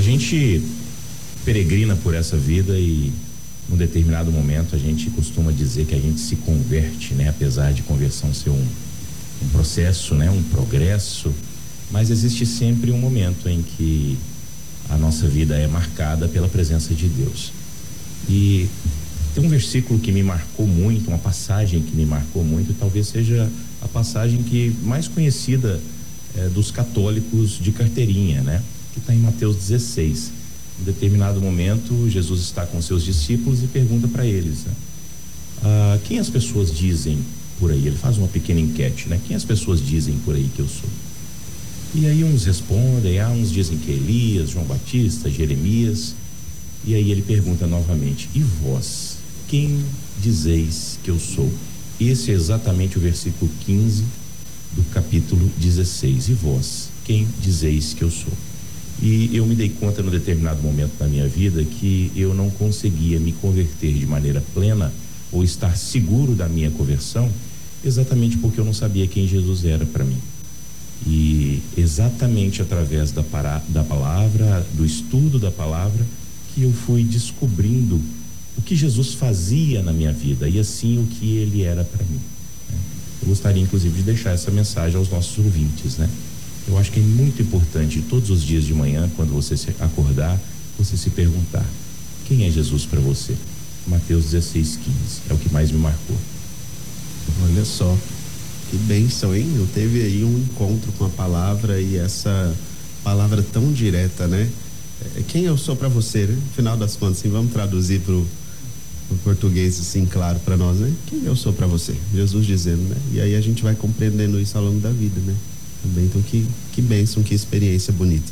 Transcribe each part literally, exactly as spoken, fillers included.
gente peregrina por essa vida e num determinado momento a gente costuma dizer que a gente se converte, né? Apesar de conversão ser um, um processo, né? Um progresso, mas existe sempre um momento em que a nossa vida é marcada pela presença de Deus. E tem um versículo que me marcou muito, uma passagem que me marcou muito, e talvez seja a passagem que mais conhecida é, dos católicos de carteirinha, né? Que está em Mateus dezesseis. Em determinado momento, Jesus está com seus discípulos e pergunta para eles, né? Ah, quem as pessoas dizem por aí? Ele faz uma pequena enquete, né? Quem as pessoas dizem por aí que eu sou? E aí uns respondem, ah, uns dizem que é Elias, João Batista, Jeremias. E aí ele pergunta novamente, e vós, quem dizeis que eu sou? Esse é exatamente o versículo quinze do capítulo dezesseis. E vós, quem dizeis que eu sou? E eu me dei conta num determinado momento da minha vida que eu não conseguia me converter de maneira plena ou estar seguro da minha conversão, exatamente porque eu não sabia quem Jesus era para mim. E exatamente através da, para, da palavra, do estudo da palavra, que eu fui descobrindo o que Jesus fazia na minha vida e assim o que ele era para mim. Eu gostaria inclusive de deixar essa mensagem aos nossos ouvintes, né? Eu acho que é muito importante todos os dias de manhã, quando você se acordar, você se perguntar, quem é Jesus para você? Mateus dezesseis, quinze, é o que mais me marcou. Olha só, que bênção, hein? Eu teve aí um encontro com a palavra e essa palavra tão direta, né? É, quem eu sou para você, né? Afinal das contas, assim, vamos traduzir pro, pro português assim, claro para nós, né? Quem eu sou para você? Jesus dizendo, né? E aí a gente vai compreendendo isso ao longo da vida, né? Também, então que, que bênção, que experiência bonita.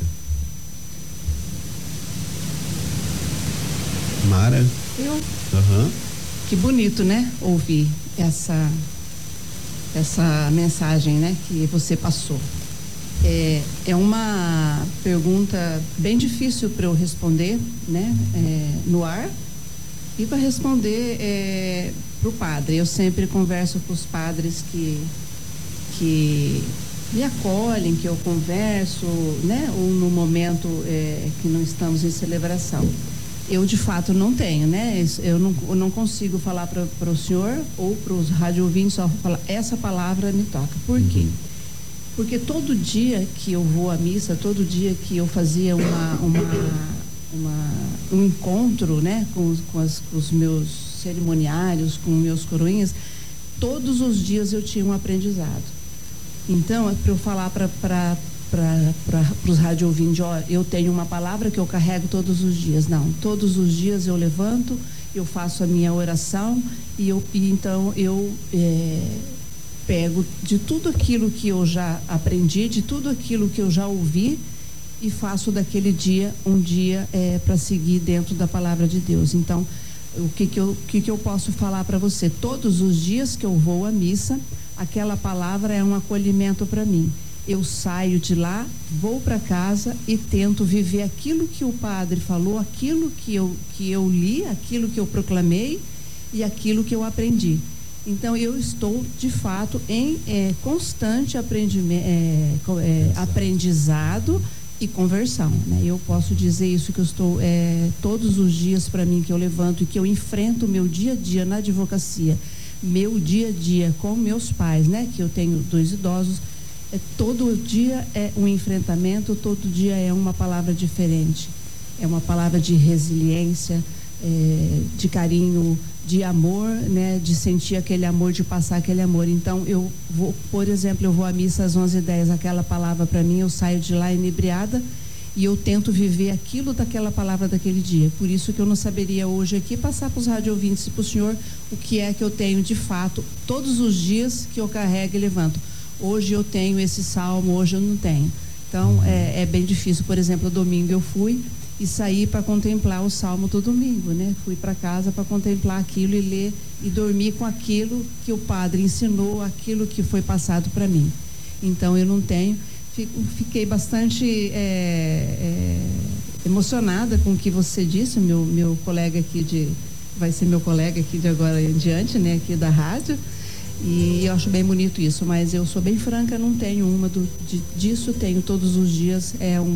Mara? Eu? Uhum. Que bonito, né? Ouvir essa essa mensagem, né? Que você passou. É, é uma pergunta bem difícil para eu responder, né? É, no ar. E para responder é, para o padre. Eu sempre converso com os padres que que me acolhem, que eu converso, né? Ou no momento é, que não estamos em celebração. Eu de fato não tenho, né? Eu não, eu não consigo falar para o senhor ou para os rádio ouvintes só falar essa palavra me toca. Por quê? Uhum. Porque todo dia que eu vou à missa, todo dia que eu fazia uma, uma, uma um encontro, né? Com, com, as, com os meus cerimoniários, com meus coroinhas, todos os dias eu tinha um aprendizado. Então, é para eu falar para para os rádio ouvintes, ó, eu tenho uma palavra que eu carrego todos os dias. Não, todos os dias eu levanto, eu faço a minha oração e, eu, e então eu é, pego de tudo aquilo que eu já aprendi, de tudo aquilo que eu já ouvi e faço daquele dia um dia é, para seguir dentro da palavra de Deus. Então, o que que eu, que que eu posso falar para você? Todos os dias que eu vou à missa, aquela palavra é um acolhimento para mim. Eu saio de lá, vou para casa e tento viver aquilo que o padre falou, aquilo que eu, que eu li, aquilo que eu proclamei e aquilo que eu aprendi. Então, eu estou, de fato, em é, constante aprendimento, é, é, aprendizado e conversão, né? Eu posso dizer isso, que eu estou é, todos os dias para mim que eu levanto e que eu enfrento o meu dia a dia na advocacia, meu dia a dia com meus pais, né? Que eu tenho dois idosos, é, todo dia é um enfrentamento, todo dia é uma palavra diferente, é uma palavra de resiliência, é, de carinho, de amor, né? De sentir aquele amor, de passar aquele amor. Então eu vou, por exemplo, eu vou à missa às onze e dez, aquela palavra para mim, eu saio de lá inebriada e eu tento viver aquilo daquela palavra daquele dia. Por isso que eu não saberia hoje aqui passar para os rádio ouvintes e para o senhor o que é que eu tenho de fato todos os dias que eu carrego e levanto. Hoje eu tenho esse salmo, hoje eu não tenho. Então é, é bem difícil. Por exemplo, domingo eu fui e saí para contemplar o salmo do domingo, né? Fui para casa para contemplar aquilo e ler e dormir com aquilo que o padre ensinou, aquilo que foi passado para mim. Então eu não tenho. Fico, fiquei bastante é, é, emocionada com o que você disse, meu meu colega aqui de vai ser meu colega aqui de agora em diante, né? Aqui da rádio. E eu acho bem bonito isso, mas eu sou bem franca, não tenho uma do, de, disso, tenho todos os dias é um